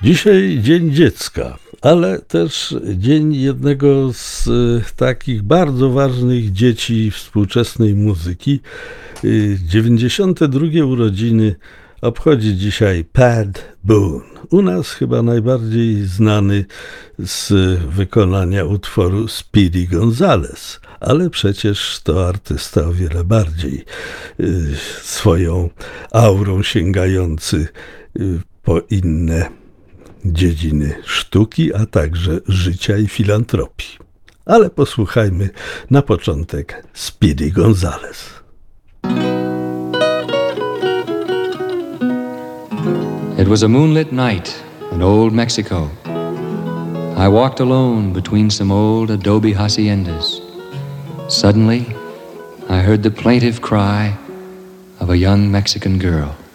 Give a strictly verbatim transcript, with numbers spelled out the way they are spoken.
Dzisiaj Dzień Dziecka, ale też dzień jednego z e, takich bardzo ważnych dzieci współczesnej muzyki. E, dziewięćdziesiąte drugie urodziny obchodzi dzisiaj Pat Boone. U nas chyba najbardziej znany z wykonania utworu Speedy Gonzales, ale przecież to artysta o wiele bardziej y, swoją aurą sięgający y, po inne dziedziny sztuki, a także życia i filantropii. Ale posłuchajmy na początek Speedy Gonzales. It was a moonlit night in old Mexico. I walked alone between some old adobe haciendas. Suddenly, I heard the plaintive cry of a young Mexican girl.